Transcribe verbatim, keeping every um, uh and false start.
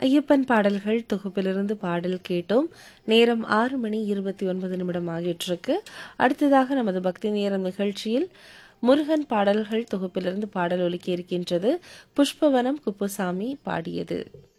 ஐயப்பன் பாடல்கள் தொகுப்பிலிருந்து பாடல் கேட்டோம். நேரம் ஆறு மணி இருபத்தி ஒன்பது நிமிடம் ஆகிட்டிருக்கு. அடுத்ததாக நமது பக்தி நேரம் நிகழ்ச்சியில் முருகன் பாடல்கள் தொகுப்பிலிருந்து பாடல் ஒலிக்க இருக்கின்றது. புஷ்பவனம் குப்புசாமி பாடியது.